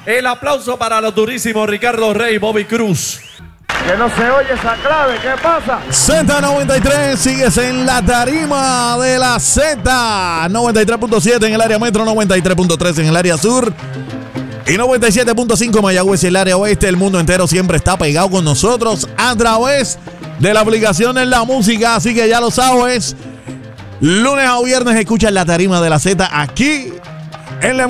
El aplauso para los durísimos Ricardo Rey y Bobby Cruz. Que no se oye esa clave, ¿qué pasa? Z93, sigues en la tarima de la Z. 93.7 en el área metro, 93.3 en el área sur y 97.5 Mayagüez y el área oeste. El mundo entero siempre está pegado con nosotros a través de la aplicación En La Música. Así que ya lo sabes, lunes a viernes escuchas la tarima de la Z aquí en la